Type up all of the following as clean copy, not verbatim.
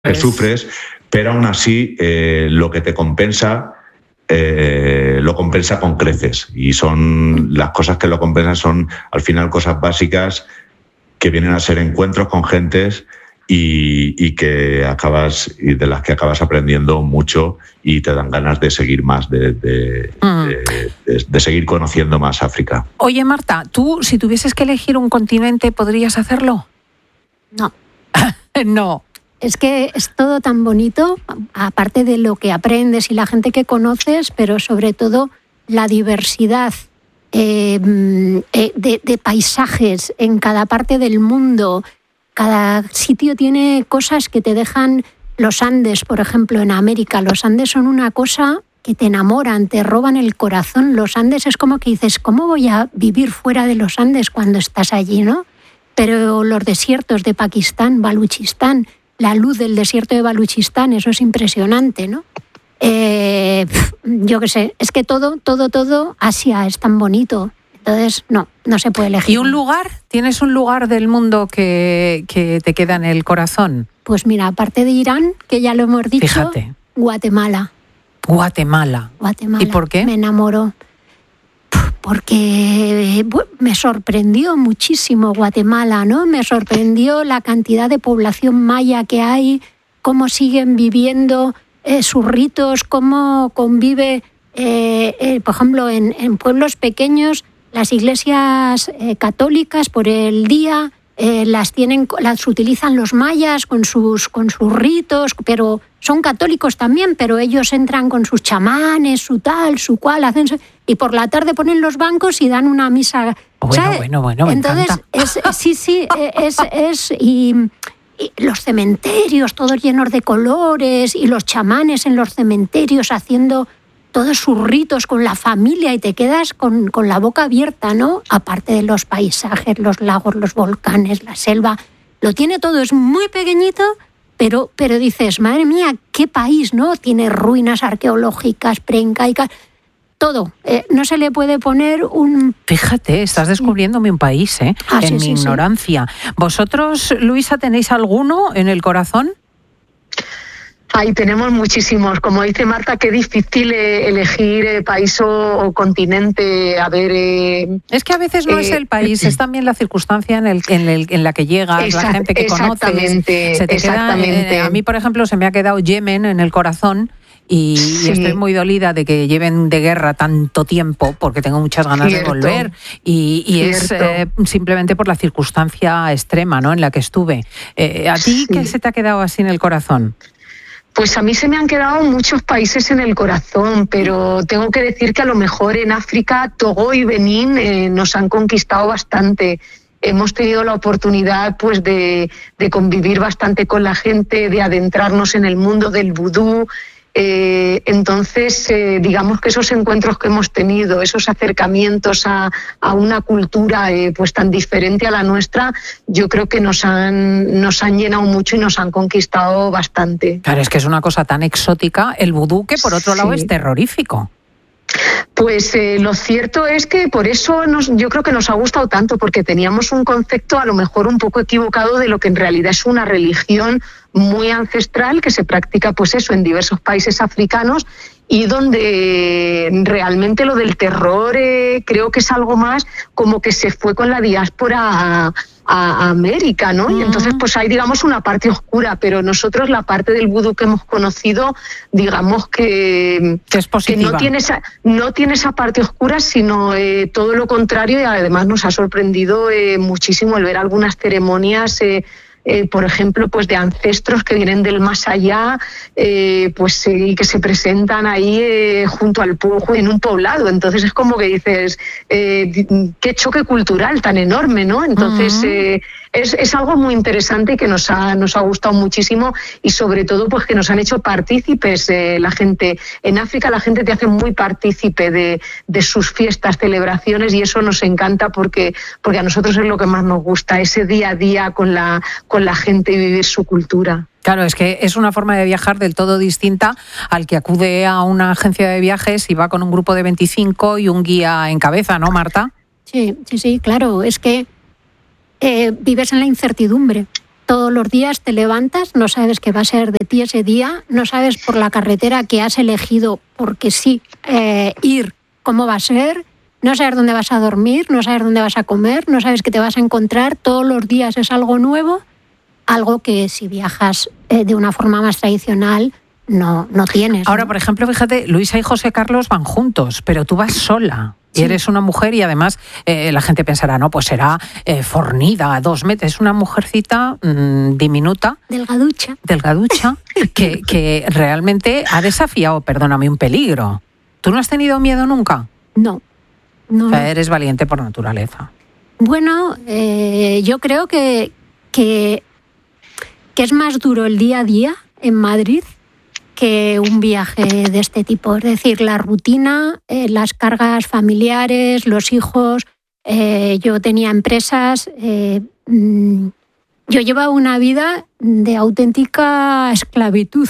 que sufres, pero aún así lo que te compensa lo compensa con creces, y son las cosas que lo compensan son al final cosas básicas que vienen a ser encuentros con gentes y que acabas, y de las que acabas aprendiendo mucho y te dan ganas de seguir más, de seguir conociendo más África. Oye, Marta, ¿tú si tuvieses que elegir un continente podrías hacerlo? No. No. Es que es todo tan bonito, aparte de lo que aprendes y la gente que conoces, pero sobre todo la diversidad de paisajes en cada parte del mundo. Cada sitio tiene cosas que te dejan. Los Andes, por ejemplo, en América, los Andes son una cosa que te enamoran, te roban el corazón. Los Andes es como que dices, ¿cómo voy a vivir fuera de los Andes cuando estás allí, no? Pero los desiertos de Pakistán, Baluchistán, la luz del desierto de Baluchistán, eso es impresionante, ¿no? Yo qué sé, es que todo, Asia es tan bonito. Entonces, no se puede elegir. ¿Y un lugar? ¿Tienes un lugar del mundo que te queda en el corazón? Pues mira, aparte de Irán, que ya lo hemos dicho, fíjate. Guatemala. ¿Y por qué? Me enamoró. Porque me sorprendió muchísimo Guatemala, ¿no? Me sorprendió la cantidad de población maya que hay, cómo siguen viviendo sus ritos, cómo convive, por ejemplo, en pueblos pequeños, las iglesias católicas por el día las utilizan los mayas con sus ritos, pero son católicos también, pero ellos entran con sus chamanes, su tal, su cual, y por la tarde ponen los bancos y dan una misa. Bueno, entonces y los cementerios todos llenos de colores y los chamanes en los cementerios haciendo todos sus ritos con la familia y te quedas con la boca abierta, ¿no? Aparte de los paisajes, los lagos, los volcanes, la selva, lo tiene todo, es muy pequeñito, pero dices, madre mía, qué país, ¿no? Tiene ruinas arqueológicas, preincaicas, todo. No se le puede poner un... Fíjate, estás descubriéndome un país, en mi ignorancia. ¿Vosotros, Luisa, tenéis alguno en el corazón? Ahí tenemos muchísimos. Como dice Marta, qué difícil elegir país o continente. A ver, es que a veces no es el país, es también la circunstancia en la que llegas, la gente que conoces. Se te queda, a mí, por ejemplo, se me ha quedado Yemen en el corazón. Y estoy muy dolida de que lleven de guerra tanto tiempo, porque tengo muchas ganas de volver. Y es simplemente por la circunstancia extrema, ¿no?, en la que estuve. ¿A ti qué se te ha quedado así en el corazón? Pues a mí se me han quedado muchos países en el corazón, pero tengo que decir que a lo mejor en África, Togo y Benín nos han conquistado bastante. Hemos tenido la oportunidad pues de convivir bastante con la gente, de adentrarnos en el mundo del vudú. Entonces, digamos que esos encuentros que hemos tenido, esos acercamientos a una cultura pues tan diferente a la nuestra, yo creo que nos han llenado mucho y nos han conquistado bastante. Claro, es que es una cosa tan exótica el vudú, que por otro lado es terrorífico. Pues lo cierto es que por eso yo creo que nos ha gustado tanto, porque teníamos un concepto a lo mejor un poco equivocado de lo que en realidad es una religión muy ancestral que se practica pues eso en diversos países africanos, y donde realmente lo del terror creo que es algo más como que se fue con la diáspora a América, ¿no? Y entonces pues hay, digamos, una parte oscura, pero nosotros la parte del vudú que hemos conocido, digamos que es positiva, que no tiene esa parte oscura, sino todo lo contrario, y además nos ha sorprendido muchísimo el ver algunas ceremonias por ejemplo, pues de ancestros que vienen del más allá, pues y que se presentan ahí junto al pueblo en un poblado. Entonces es como que dices, qué choque cultural tan enorme, ¿no? Entonces es algo muy interesante y que nos ha gustado muchísimo, y sobre todo pues que nos han hecho partícipes la gente. En África la gente te hace muy partícipe de sus fiestas, celebraciones, y eso nos encanta porque a nosotros es lo que más nos gusta, ese día a día con la gente y vivir su cultura. Claro, es que es una forma de viajar del todo distinta al que acude a una agencia de viajes y va con un grupo de 25 y un guía en cabeza, ¿no, Marta? Sí, claro, es que vives en la incertidumbre Todos los días te levantas, no sabes qué va a ser de ti ese día, no sabes por la carretera que has elegido porque sí ir, cómo va a ser, no sabes dónde vas a dormir, no sabes dónde vas a comer, no sabes qué te vas a encontrar, todos los días es algo nuevo, algo que si viajas de una forma más tradicional no tienes. Ahora, por ejemplo, fíjate, Luisa y José Carlos van juntos, pero tú vas sola. Sí. Y eres una mujer y además la gente pensará, no, pues será fornida, 2 metros. Es una mujercita diminuta. Delgaducha, que realmente ha desafiado, perdóname, un peligro. ¿Tú no has tenido miedo nunca? No. O sea, eres valiente por naturaleza. Bueno, yo creo que es más duro el día a día en Madrid que un viaje de este tipo. Es decir, la rutina, las cargas familiares, los hijos. Yo tenía empresas. Yo llevaba una vida de auténtica esclavitud.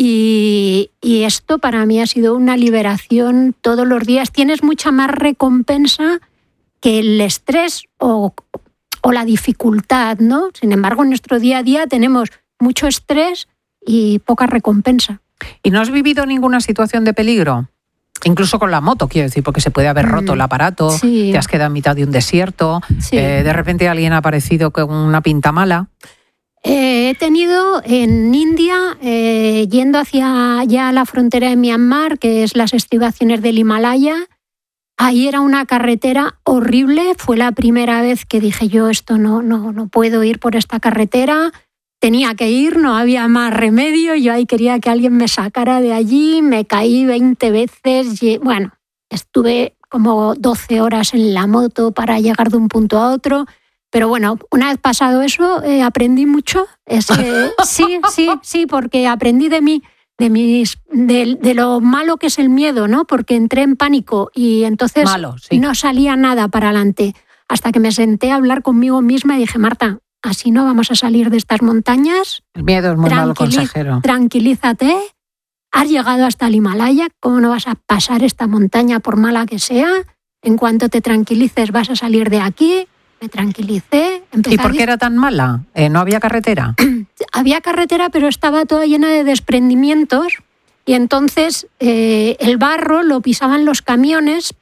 Y esto para mí ha sido una liberación todos los días. Tienes mucha más recompensa que el estrés o la dificultad, ¿no? Sin embargo, en nuestro día a día tenemos mucho estrés y poca recompensa. ¿Y no has vivido ninguna situación de peligro? Incluso con la moto, quiero decir, porque se puede haber roto el aparato, sí. Te has quedado en mitad de un desierto, sí. De repente alguien ha aparecido con una pinta mala. He tenido en India, yendo hacia ya la frontera de Myanmar, que es las estribaciones del Himalaya. Ahí era una carretera horrible. Fue la primera vez que dije yo, esto no puedo ir por esta carretera. Tenía que ir, no había más remedio. Yo ahí quería que alguien me sacara de allí. Me caí 20 veces. Bueno, estuve como 12 horas en la moto para llegar de un punto a otro. Pero bueno, una vez pasado eso, aprendí mucho. Es que sí, porque aprendí de mí, de lo malo que es el miedo, ¿no? Porque entré en pánico y entonces no salía nada para adelante. Hasta que me senté a hablar conmigo misma y dije, Marta, así no vamos a salir de estas montañas. El miedo es muy malo consejero. Tranquilízate. Has llegado hasta el Himalaya. ¿Cómo no vas a pasar esta montaña por mala que sea? En cuanto te tranquilices vas a salir de aquí. Me tranquilicé. ¿Y por qué era tan mala? ¿No había carretera? Había carretera, pero estaba toda llena de desprendimientos. Y entonces el barro lo pisaban los camiones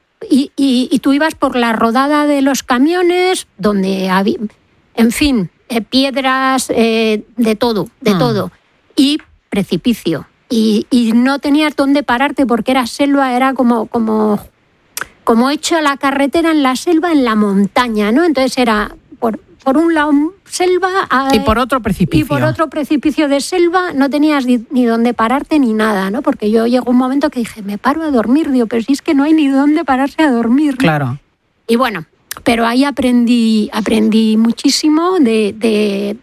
y tú ibas por la rodada de los camiones donde había... En fin, piedras, de todo. Y precipicio. Y no tenías dónde pararte porque era selva, era como hecho la carretera en la selva, en la montaña, ¿no? Entonces era por un lado selva... y por otro precipicio. Y por otro precipicio de selva, no tenías ni dónde pararte ni nada, ¿no? Porque yo llegó un momento que dije, me paro a dormir, digo, pero si es que no hay ni dónde pararse a dormir, ¿no? Claro. Y bueno... Pero ahí aprendí muchísimo de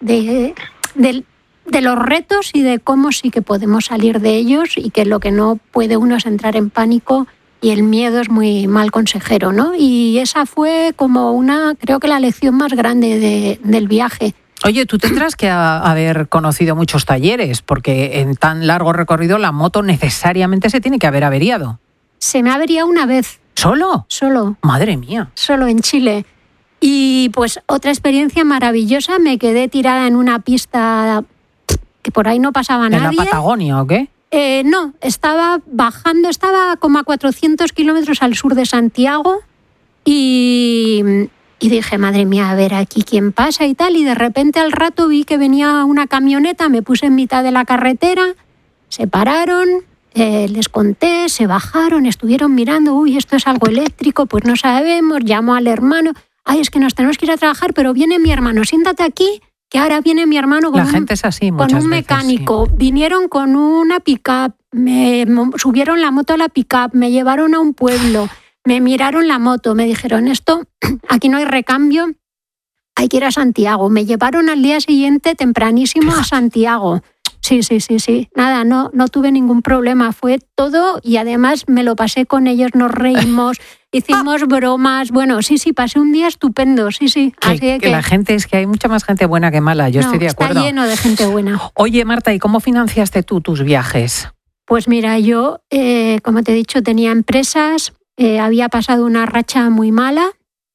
los retos y de cómo sí que podemos salir de ellos y que lo que no puede uno es entrar en pánico y el miedo es muy mal consejero, ¿no? Y esa fue como creo que la lección más grande del viaje. Oye, tú tendrás que haber conocido muchos talleres porque en tan largo recorrido la moto necesariamente se tiene que haber averiado. Se me ha averiado una vez. ¿Solo? Solo. Madre mía. Solo en Chile. Y pues otra experiencia maravillosa, me quedé tirada en una pista que por ahí no pasaba nadie. ¿En la Patagonia o qué? No, estaba bajando, estaba como a 400 kilómetros al sur de Santiago y dije, madre mía, a ver aquí quién pasa y tal. Y de repente al rato vi que venía una camioneta, me puse en mitad de la carretera, se pararon... les conté, se bajaron, estuvieron mirando, uy, esto es algo eléctrico, pues no sabemos, llamo al hermano, ay, es que nos tenemos que ir a trabajar, pero viene mi hermano, siéntate aquí, que ahora viene mi hermano con un mecánico. Sí. Vinieron con una pick-up, me subieron la moto a la pick-up, me llevaron a un pueblo, me miraron la moto, me dijeron, esto, aquí no hay recambio, hay que ir a Santiago. Me llevaron al día siguiente tempranísimo a Santiago. Sí. Nada, no tuve ningún problema. Fue todo y además me lo pasé con ellos, nos reímos, hicimos bromas. Bueno, sí, pasé un día estupendo, sí. Así que la gente, es que hay mucha más gente buena que mala, yo estoy de acuerdo. Está lleno de gente buena. Oye, Marta, ¿y cómo financiaste tú tus viajes? Pues mira, yo, como te he dicho, tenía empresas, había pasado una racha muy mala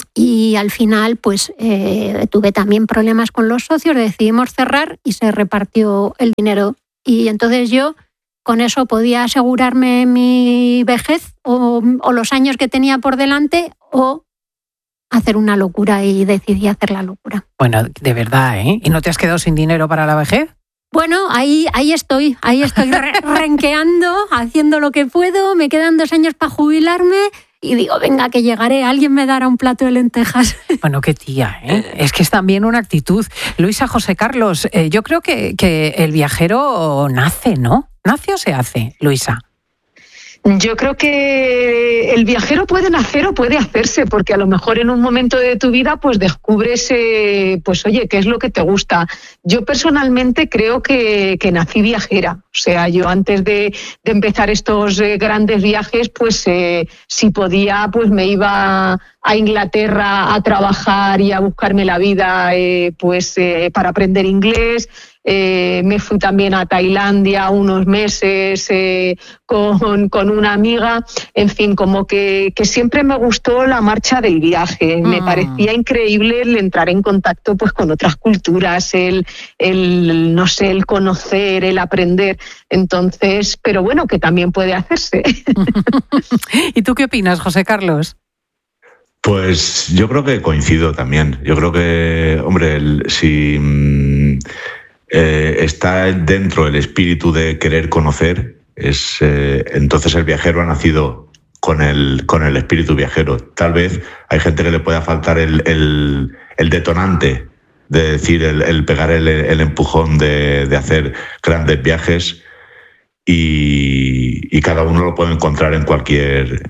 Y al final, pues tuve también problemas con los socios, decidimos cerrar y se repartió el dinero. Y entonces yo con eso podía asegurarme mi vejez o los años que tenía por delante o hacer una locura, y decidí hacer la locura. Bueno, de verdad, ¿eh? ¿Y no te has quedado sin dinero para la vejez? Bueno, ahí estoy renqueando, haciendo lo que puedo. Me quedan 2 años para jubilarme y digo, venga, que llegaré, alguien me dará un plato de lentejas. Bueno, qué tía, ¿eh? Es que es también una actitud. Luisa, José Carlos, yo creo que el viajero nace, ¿no? ¿Nace o se hace, Luisa? Yo creo que el viajero puede nacer o puede hacerse, porque a lo mejor en un momento de tu vida pues descubres, pues oye, qué es lo que te gusta. Yo personalmente creo que nací viajera. O sea, yo antes de empezar estos grandes viajes, pues si podía, pues me iba a Inglaterra a trabajar y a buscarme la vida para aprender inglés. Me fui también a Tailandia unos meses con una amiga. En fin, como que siempre me gustó la marcha del viaje. Me parecía increíble el entrar en contacto pues con otras culturas, el conocer, el aprender. Entonces, pero bueno, que también puede hacerse. ¿Y tú qué opinas, José Carlos? Pues yo creo que coincido también. Yo creo que, hombre, si está dentro el espíritu de querer conocer, entonces el viajero ha nacido con el espíritu viajero. Tal vez hay gente que le pueda faltar el detonante de decir, el pegar el empujón de hacer grandes viajes, y cada uno lo puede encontrar en cualquier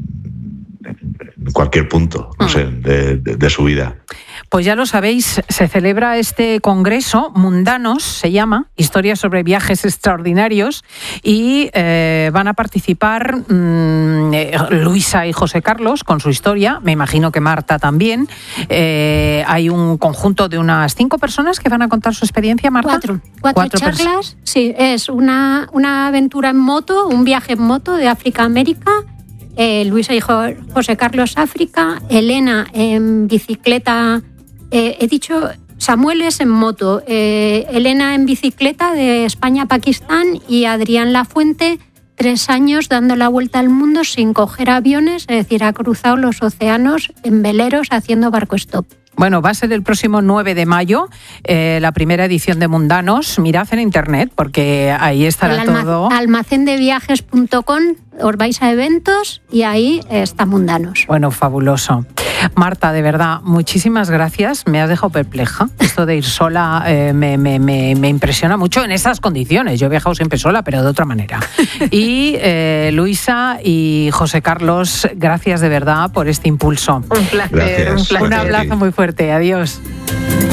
punto, no sé, de su vida. Pues ya lo sabéis, se celebra este congreso, Mundanos se llama, Historias sobre viajes extraordinarios, y van a participar Luisa y José Carlos con su historia, me imagino que Marta también. Hay un conjunto de unas 5 personas que van a contar su experiencia, Marta. 4 charlas, sí, es una aventura en moto, un viaje en moto de África a América. Luisa y José Carlos África, Elena en bicicleta, he dicho Samuel es en moto, Elena en bicicleta de España a Pakistán, y Adrián Lafuente 3 años dando la vuelta al mundo sin coger aviones, es decir, ha cruzado los océanos en veleros haciendo barco stop. Bueno, va a ser el próximo 9 de mayo, la primera edición de Mundanos. Mirad en internet, porque ahí estará todo. Almacendeviajes.com, os vais a eventos y ahí está Mundanos. Bueno, fabuloso. Marta, de verdad, muchísimas gracias. Me has dejado perpleja. Esto de ir sola me impresiona mucho en estas condiciones. Yo he viajado siempre sola, pero de otra manera. Y Luisa y José Carlos, gracias de verdad por este impulso. Un placer. Gracias. Un abrazo muy fuerte. Adiós.